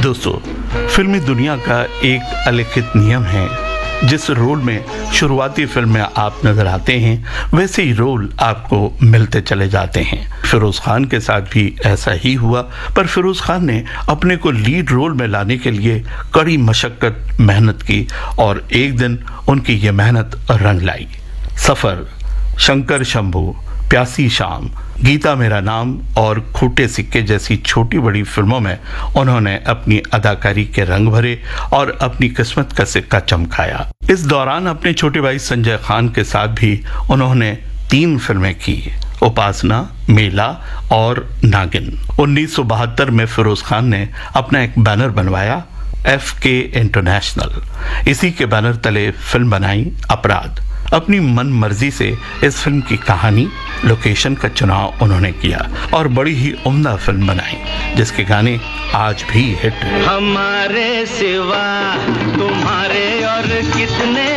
दोस्तों, फिल्मी दुनिया का एक अलिखित नियम है, जिस रोल में शुरुआती फिल्म में आप नजर आते हैं वैसे ही रोल आपको मिलते चले जाते हैं। फिरोज खान के साथ भी ऐसा ही हुआ, पर फिरोज खान ने अपने को लीड रोल में लाने के लिए कड़ी मशक्कत मेहनत की और एक दिन उनकी ये मेहनत रंग लाई। सफर, शंकर शंभू, प्यासी शाम, गीता मेरा नाम और खोटे सिक्के जैसी छोटी बड़ी फिल्मों में उन्होंने अपनी अदाकारी के रंग भरे और अपनी किस्मत का सिक्का चमकाया। इस दौरान अपने छोटे भाई संजय खान के साथ भी उन्होंने 3 फिल्में की, उपासना, मेला और नागिन। 1972 में फिरोज खान ने अपना एक बैनर बनवाया, FK इंटरनेशनल। इसी के बैनर तले फिल्म बनाई अपराध। अपनी मन मर्जी से इस फिल्म की कहानी, लोकेशन का चुनाव उन्होंने किया और बड़ी ही उम्दा फिल्म बनाई, जिसके गाने आज भी हिट हैं। हमारे सिवा तुम्हारे और कितने